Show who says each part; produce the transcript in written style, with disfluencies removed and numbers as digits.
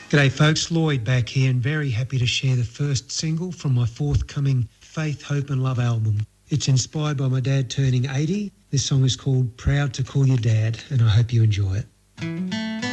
Speaker 1: G'day folks, Lloyd back here and very happy to share the first single from my forthcoming Faith, Hope and Love album. It's inspired by my dad turning 80. This song is called Proud to Call You Dad and I hope you enjoy it.